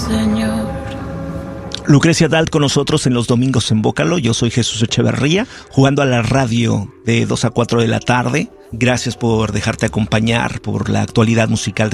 Señor. Lucrecia Dalt con nosotros en los domingos en Bócalo. Yo soy Jesús Echeverría, jugando a la radio de 2 a 4 de la tarde. Gracias por dejarte acompañar por la actualidad musical